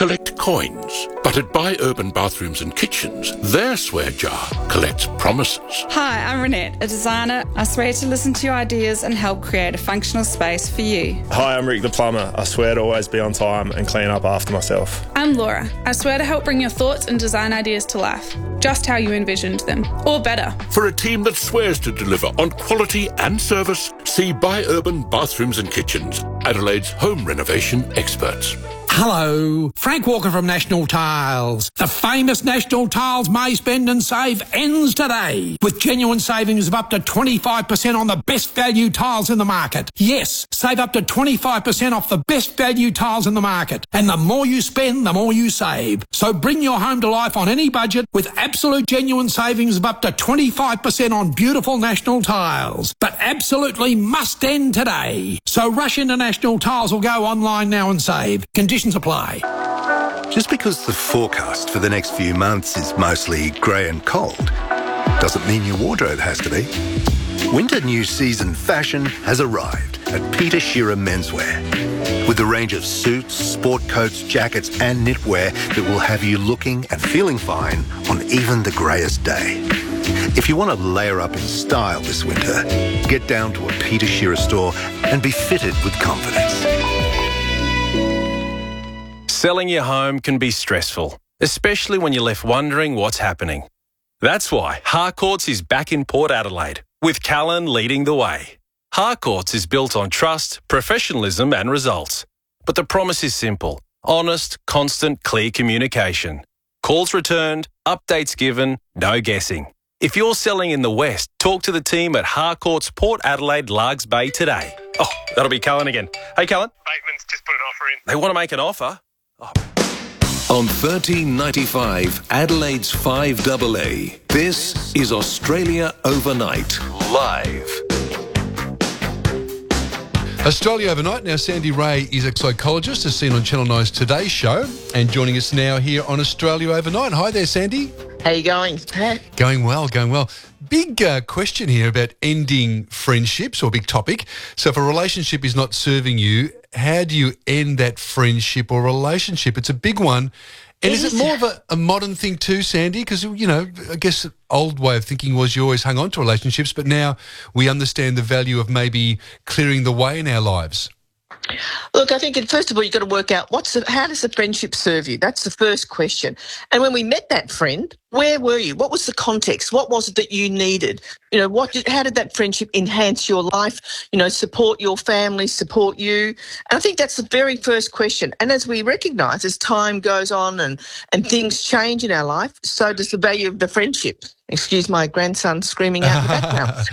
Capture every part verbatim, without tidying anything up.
collect coins. But at Buy Urban Bathrooms and Kitchens, their swear jar collects promises. Hi, I'm Renette, a designer. I swear to listen to your ideas and help create a functional space for you. Hi, I'm Rick the plumber. I swear to always be on time and clean up after myself. I'm Laura. I swear to help bring your thoughts and design ideas to life, just how you envisioned them, or better. For a team that swears to deliver on quality and service, see Buy Urban Bathrooms and Kitchens, Adelaide's home renovation experts. Hello, Frank Walker from National Tiles. The famous National Tiles May Spend and Save ends today with genuine savings of up to twenty-five percent on the best value tiles in the market. Yes, save up to twenty-five percent off the best value tiles in the market. And the more you spend, the more you save. So bring your home to life on any budget with absolute genuine savings of up to twenty-five percent on beautiful National Tiles. But absolutely must end today. So rush into National Tiles or go online now and save. Conditions apply. Just because the forecast for the next few months is mostly grey and cold doesn't mean your wardrobe has to be. Winter new season fashion has arrived at Peter Shearer Menswear with a range of suits, sport coats, jackets and knitwear that will have you looking and feeling fine on even the greyest day. If you want to layer up in style this winter, get down to a Peter Shearer store and be fitted with confidence. Selling your home can be stressful, especially when you're left wondering what's happening. That's why Harcourts is back in Port Adelaide, with Callan leading the way. Harcourts is built on trust, professionalism and results. But the promise is simple: honest, constant, clear communication. Calls returned, updates given, no guessing. If you're selling in the West, talk to the team at Harcourts Port Adelaide Largs Bay today. Oh, that'll be Callan again. Hey, Callan. Bateman's just put an offer in. They want to make an offer? Oh. On thirteen ninety-five, Adelaide's five A A, this is Australia Overnight, live. Australia Overnight. Now, Sandy Ray is a psychologist, as seen on Channel nine's Today Show, and joining us now here on Australia Overnight. Hi there, Sandy. How you going, Pat? Going well, going well. Big uh, question here about ending friendships, or big topic. So if a relationship is not serving you, how do you end that friendship or relationship? It's a big one. And is it more of a, a modern thing too, Sandy? Because, you know, I guess the old way of thinking was you always hung on to relationships, but now we understand the value of maybe clearing the way in our lives. Look, I think first of all you've got to work out what's the, how does the friendship serve you? That's the first question. And when we met that friend, where were you? What was the context? What was it that you needed? You know, what? Did, how did that friendship enhance your life? You know, support your family, support you. And I think that's the very first question. And as we recognise, as time goes on and and things change in our life, so does the value of the friendship. Excuse my grandson screaming out in the background.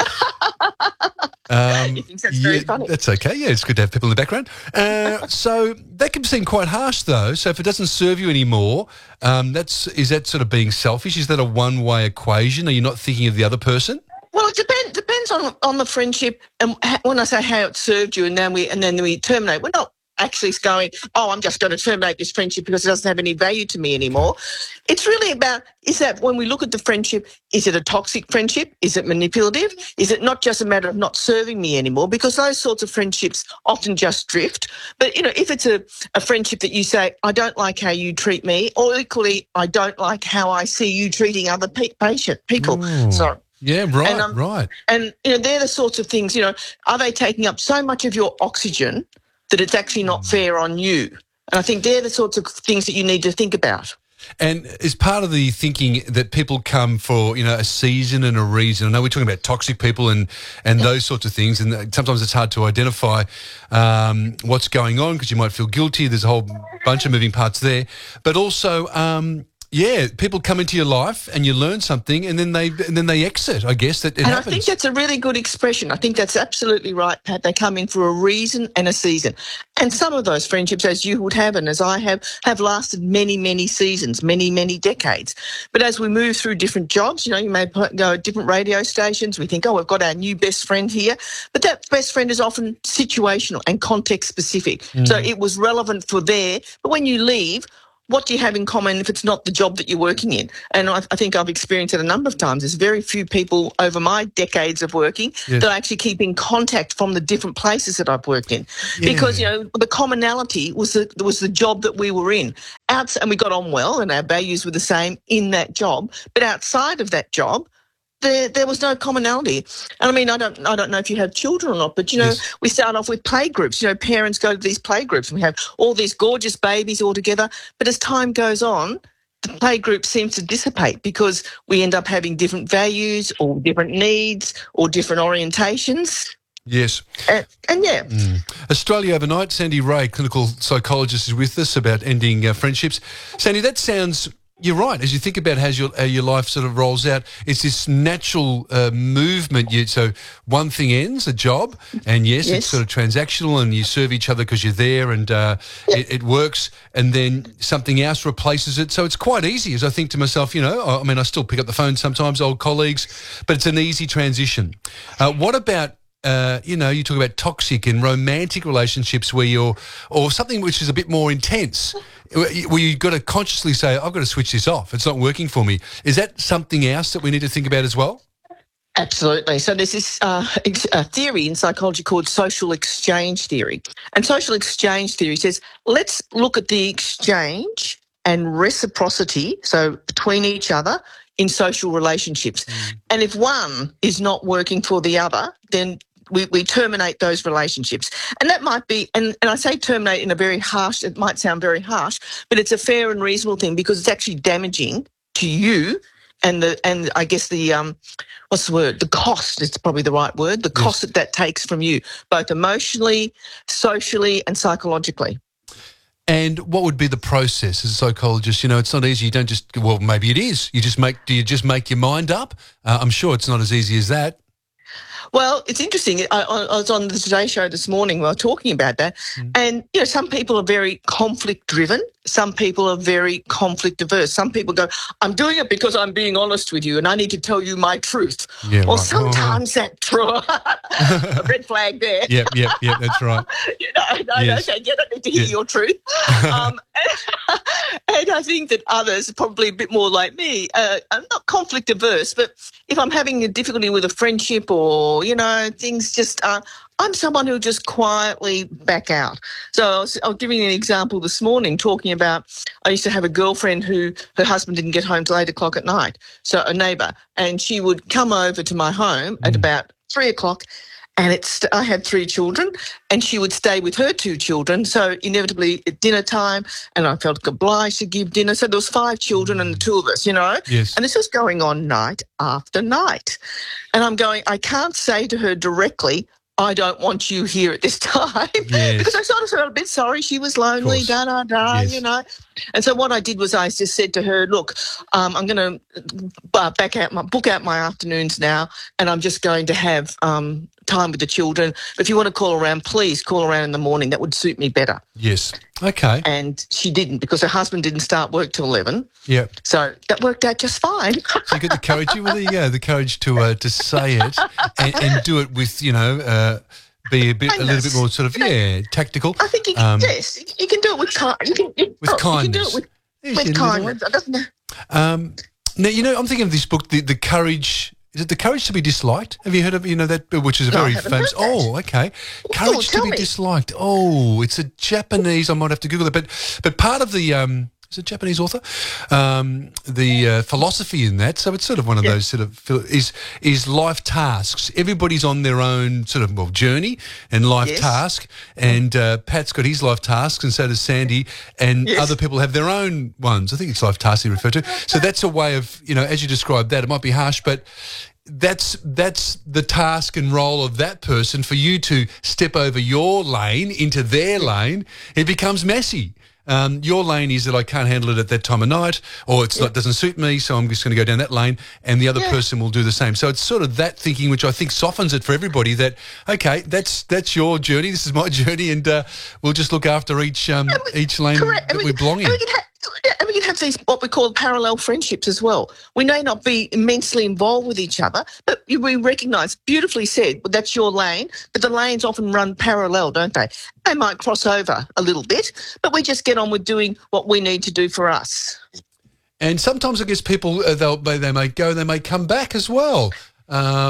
Um, you think that's very yeah, funny? That's okay. Yeah, it's good to have people in the background. Uh, so that can seem quite harsh, though. So if it doesn't serve you anymore, um, that's is that sort of being selfish? Is that a one-way equation? Are you not thinking of the other person? Well, it depends depends on on the friendship. And when I say how it served you, and then we and then we terminate, we're not actually going, oh, I'm just going to terminate this friendship because it doesn't have any value to me anymore. It's really about, is that when we look at the friendship, is it a toxic friendship? Is it manipulative? Is it not just a matter of not serving me anymore? Because those sorts of friendships often just drift. But, you know, if it's a, a friendship that you say, I don't like how you treat me, or equally, I don't like how I see you treating other pe- patient people. Ooh. Sorry. Yeah, right, and, um, right. And, you know, they're the sorts of things, you know, are they taking up so much of your oxygen that it's actually not fair on you? And I think they're the sorts of things that you need to think about. And is part of the thinking that people come for, you know, a season and a reason? I know we're talking about toxic people and, and those sorts of things, and sometimes it's hard to identify um, what's going on because you might feel guilty. There's a whole bunch of moving parts there. But also, um, yeah, people come into your life and you learn something and then they and then they exit, I guess. That it and happens. I think that's a really good expression. I think that's absolutely right, Pat. They come in for a reason and a season. And some of those friendships, as you would have and as I have, have lasted many, many seasons, many, many decades. But as we move through different jobs, you know, you may go at different radio stations. We think, oh, we've got our new best friend here. But that best friend is often situational and context specific. Mm. So it was relevant for there. But when you leave, what do you have in common if it's not the job that you're working in? And I, I think I've experienced it a number of times. There's very few people over my decades of working yes. that I actually keep in contact from the different places that I've worked in. Yeah. Because, you know, the commonality was the, was the job that we were in. outs- and we got on well and our values were the same in that job. But outside of that job, there there was no commonality. And I mean, I don't I don't know if you have children or not, but, you know, Yes. we start off with play groups. You know, parents go to these play groups and we have all these gorgeous babies all together. But as time goes on, the play group seems to dissipate because we end up having different values or different needs or different orientations. Yes. And, and yeah. Mm. Australia Overnight, Sandy Ray, clinical psychologist, is with us about ending uh, friendships. Sandy, that sounds... You're right. As you think about how your, how your life sort of rolls out, it's this natural uh, movement. You, so one thing ends, a job, and yes, Yes. it's sort of transactional and you serve each other because you're there and uh, it, it works, and then something else replaces it. So it's quite easy, as I think to myself, you know, I, I mean, I still pick up the phone sometimes, old colleagues, but it's an easy transition. Uh, what about... Uh, you know, you talk about toxic and romantic relationships where you're, or something which is a bit more intense, where you've got to consciously say, I've got to switch this off. It's not working for me. Is that something else that we need to think about as well? Absolutely. So there's this uh, ex- uh, theory in psychology called social exchange theory. And social exchange theory says, let's look at the exchange and reciprocity, so between each other, in social relationships. Mm. And if one is not working for the other, then we, we terminate those relationships. And that might be, and, and I say terminate in a very harsh, it might sound very harsh, but it's a fair and reasonable thing because it's actually damaging to you and the, and I guess the, um, what's the word? The cost is probably the right word, the cost yes. that that takes from you, both emotionally, socially and psychologically. And what would be the process as a psychologist? You know, it's not easy. You don't just, well, maybe it is. You just make, do you just make your mind up? Uh, I'm sure it's not as easy as that. Well, it's interesting. I, I was on the Today Show this morning. We were talking about that. Mm. And, you know, some people are very conflict-driven. Some people are very conflict-averse. Some people go, I'm doing it because I'm being honest with you and I need to tell you my truth. Yeah, well, right. sometimes oh. that's true. A red flag there. Yep, yep, yep, that's right. you know, no, yes. no, you don't need to hear yeah. your truth. um, and, and I think that others, probably a bit more like me, uh, are not conflict-averse, but if I'm having a difficulty with a friendship or, you know, things just uh, I'm someone who just quietly back out. So I was, I was giving an example this morning talking about I used to have a girlfriend who her husband didn't get home till eight o'clock at night, so a neighbour, and she would come over to my home mm. at about three o'clock. And it's, I had three children and she would stay with her two children. So inevitably at dinner time, and I felt obliged to give dinner. So there was five children and the two of us, you know. Yes. And this was going on night after night. And I'm going, I can't say to her directly, I don't want you here at this time. Yes. Because I sort of felt a bit sorry. She was lonely, da, da, da, yes. you know. And so what I did was I just said to her, look, um, I'm going to uh, back out my, book out my afternoons now, and I'm just going to have um, time with the children. If you want to call around, please call around in the morning. That would suit me better. Yes. Okay. And she didn't, because her husband didn't start work till eleven. Yeah. So that worked out just fine. So you got the courage, well, there you go, the courage to uh, to say it and, and do it with, you know, uh, be a bit, a little bit more sort of, yeah, tactical. I think you can, um, yes, you can do it with, ki- you can, you, with oh, kindness. You can do it with, with kindness. It doesn't. Um, now, you know, I'm thinking of this book, the, the Courage. Is it The Courage to be Disliked? Have you heard of, you know, that, which is a no, very famous... Oh, okay. Courage oh, to be me. Disliked. Oh, it's a Japanese... I might have to Google it. But but part of the... Um, is it a Japanese author? Um, the uh, philosophy in that, so it's sort of one of yeah. those sort of... Is is life tasks. Everybody's on their own sort of, well, journey and life yes. task. And uh, Pat's got his life tasks and so does Sandy. And yes. other people have their own ones. I think it's life tasks they refer to. So that's a way of, you know, as you described that, it might be harsh, but... That's that's the task and role of that person. For you to step over your lane into their lane, it becomes messy. Um, your lane is that I can't handle it at that time of night, or it's not doesn't suit me, so I'm just going to go down that lane, and the other yeah. person will do the same. So it's sort of that thinking, which I think softens it for everybody. That okay, that's that's your journey, this is my journey, and uh, we'll just look after each um, we, each lane correct. that and we, we belong in. And we, can ha- and we can have these what we call parallel friendships as well. We may not be immensely involved with each other, but we recognise, beautifully said, well, that's your lane, but the lanes often run parallel, don't they? They might cross over a little bit, but we just get on with doing what we need to do for us. And sometimes I guess people, uh, they'll, they, they may go, they may come back as well. Um, that,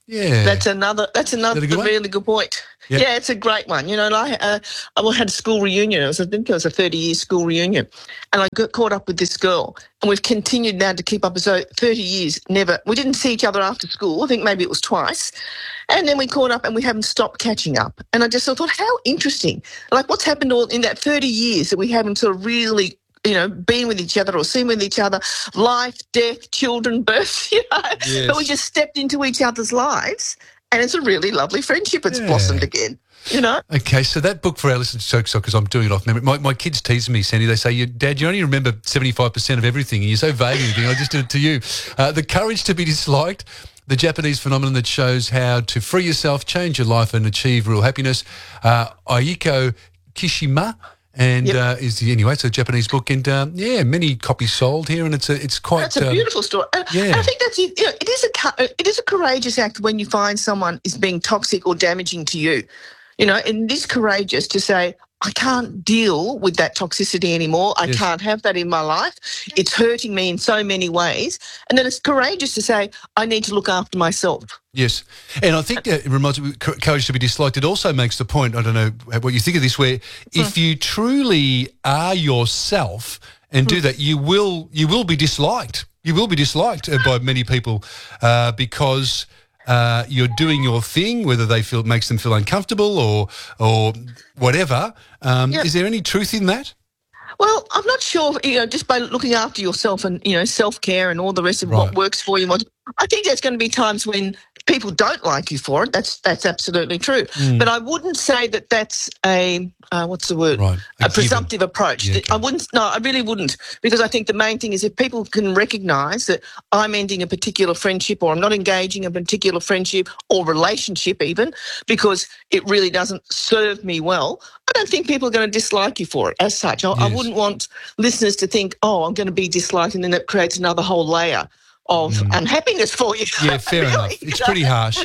Yeah. That's another That's another Is that a good really one? good point. Yep. Yeah, it's a great one. You know, and I, uh, I had a school reunion. It was, I think it was a thirty-year school reunion. And I got caught up with this girl. And we've continued now to keep up. So thirty years, never. We didn't see each other after school. I think maybe it was twice. And then we caught up and we haven't stopped catching up. And I just thought, how interesting. Like, what's happened all in that thirty years that we haven't sort of really, you know, been with each other or seen with each other, life, death, children, birth, you know. Yes. But we just stepped into each other's lives. And it's a really lovely friendship. It's Yeah. blossomed again, you know. Okay, so that book for our listeners, so because I'm doing it off memory. My, my kids tease me, Sandy. They say, "You, Dad, you only remember seventy-five percent of everything, and you're so vague and everything. I just did it to you." Uh, the Courage to be Disliked, the Japanese phenomenon that shows how to free yourself, change your life, and achieve real happiness. Uh, Aiko Kishima. And Yep. uh, is the anyway, it's a Japanese book, and um, yeah, many copies sold here, and it's a, it's quite. That's a um, beautiful story. And, yeah. and I think that's it. You know, it is a cu- it is a courageous act when you find someone is being toxic or damaging to you. You know, and it is courageous to say, I can't deal with that toxicity anymore. I Yes. can't have that in my life. It's hurting me in so many ways. And then it's courageous to say, I need to look after myself. Yes, and I think that it reminds me, Courage to be Disliked, it also makes the point, I don't know what you think of this, where if you truly are yourself and do that, you will you will be disliked. You will be disliked uh, by many people uh, because uh, you're doing your thing, whether they feel it makes them feel uncomfortable or or whatever. Um, Yep. Is there any truth in that? Well, I'm not sure, you know, just by looking after yourself and, you know, self-care and all the rest of Right. what works for you. What, I think there's going to be times when people don't like you for it. That's that's absolutely true. Mm. But I wouldn't say that that's a, uh, what's the word? Right, a A, given. presumptive approach. Yeah, I okay. wouldn't, no, I really wouldn't. Because I think the main thing is if people can recognise that I'm ending a particular friendship or I'm not engaging a particular friendship or relationship even because it really doesn't serve me well, I don't think people are going to dislike you for it as such. I, I Yes. wouldn't want listeners to think, oh, I'm going to be disliked, and then that creates another whole layer of unhappiness for you. Mm. Yeah, fair Really, enough. you It's know? pretty harsh.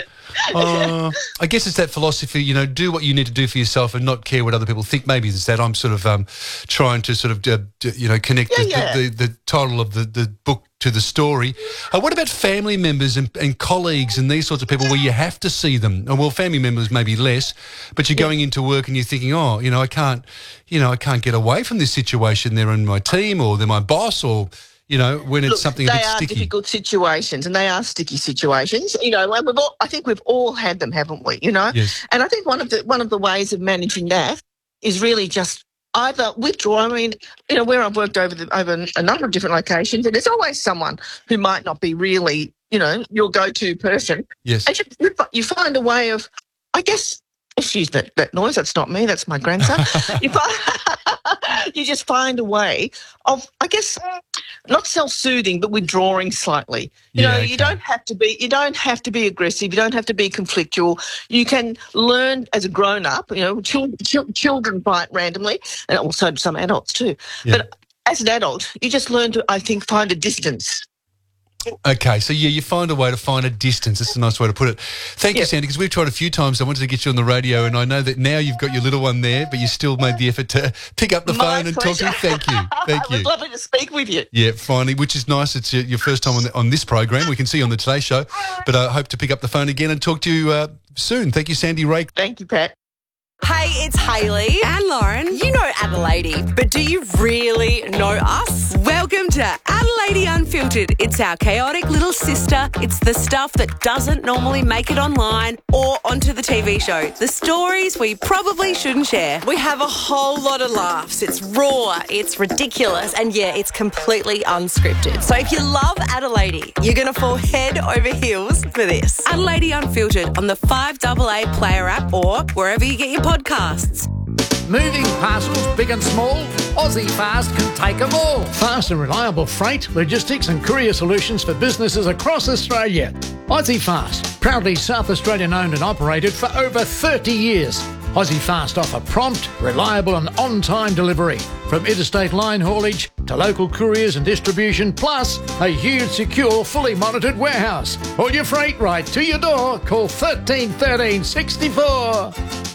Uh, I guess it's that philosophy, you know, do what you need to do for yourself and not care what other people think. Maybe it's that I'm sort of um, trying to sort of, uh, d- you know, connect Yeah, the, yeah. The, the, the title of the, the book to the story. Uh, what about family members and, and colleagues and these sorts of people where you have to see them? Oh, well, family members maybe less, but you're going into work and you're thinking, oh, you know, I can't, you know, I can't get away from this situation. They're in my team or they're my boss or, you know, when it's Look, something a they bit are sticky. difficult situations, and they are sticky situations. You know, and we've all, I think we've all had them, haven't we? You know, Yes. and I think one of the one of the ways of managing that is really just either withdraw. I mean, you know, where I've worked over the, over a number of different locations, and there's always someone who might not be really, you know, your go-to person. Yes. And you, you find a way of, I guess. Excuse that, that noise. That's not me. That's my grandson. you, find, you just find a way of, I guess, not self-soothing, but withdrawing slightly. You Yeah, know, okay. you don't have to be. You don't have to be aggressive. You don't have to be conflictual. You can learn as a grown-up. You know, children, children fight randomly, and also some adults too. Yeah. But as an adult, you just learn to, I think, find a distance. Okay, so yeah, you find a way to find a distance. That's a nice way to put it. Thank you, Yeah. Sandy, because we've tried a few times. I wanted to get you on the radio, and I know that now you've got your little one there, but you still made the effort to pick up the My phone and talk to me. pleasure. Thank you. Thank It was you. lovely to speak with you. Yeah, finally, which is nice. It's your, your first time on, the, on this program. We can see you on the Today Show, but I hope to pick up the phone again and talk to you uh, soon. Thank you, Sandy Ray. Thank you, Pat. Hey, it's Hayley and Lauren. You know Adelaide, but do you really know us? Welcome to Adelaide Unfiltered. It's our chaotic little sister. It's the stuff that doesn't normally make it online or onto the T V show. The stories we probably shouldn't share. We have a whole lot of laughs. It's raw, it's ridiculous, and yeah, it's completely unscripted. So if you love Adelaide, you're going to fall head over heels for this. Adelaide Unfiltered on the five A A Player app or wherever you get your podcasts. Moving parcels big and small, Aussie Fast can take them all. Fast and reliable freight, logistics and courier solutions for businesses across Australia. Aussie Fast, proudly South Australian owned and operated for over thirty years. Aussie Fast offer prompt, reliable and on-time delivery. From interstate line haulage to local couriers and distribution, plus a huge, secure, fully monitored warehouse. All your freight right to your door. Call thirteen thirteen sixty-four.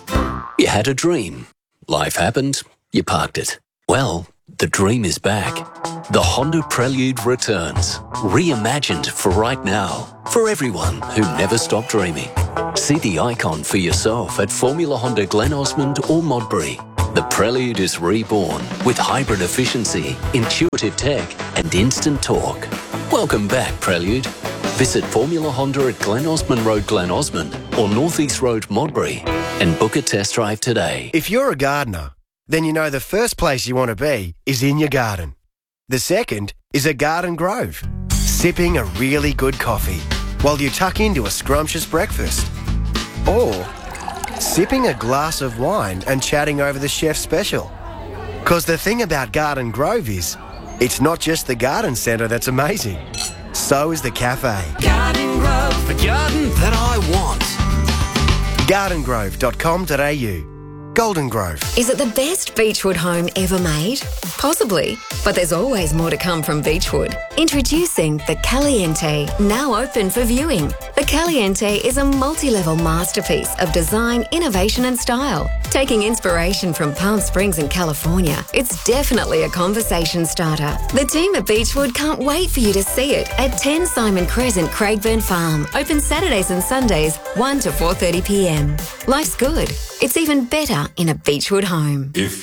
You had a dream. Life happened. You parked it. Well, the dream is back. The Honda Prelude returns. Reimagined for right now. For everyone who never stopped dreaming. See the icon for yourself at Formula Honda Glen Osmond or Modbury. The Prelude is reborn with hybrid efficiency, intuitive tech and instant torque. Welcome back, Prelude. Visit Formula Honda at Glen Osmond Road, Glen Osmond or North East Road, Modbury and book a test drive today. If you're a gardener, then you know the first place you want to be is in your garden. The second is a garden grove, sipping a really good coffee while you tuck into a scrumptious breakfast. Or sipping a glass of wine and chatting over the chef's special. Because the thing about Garden Grove is, it's not just the garden centre that's amazing. So is the cafe. Garden Grove, the garden that I want. garden grove dot com dot a u. Golden Grove. Is it the best Beechwood home ever made? Possibly, but there's always more to come from Beechwood. Introducing the Caliente, now open for viewing. The Caliente is a multi-level masterpiece of design, innovation and style. Taking inspiration from Palm Springs in California, it's definitely a conversation starter. The team at Beechwood can't wait for you to see it at ten Simon Crescent, Craigburn Farm. Open Saturdays and Sundays, one to four thirty p m. Life's good. It's even better in a Beechwood home. If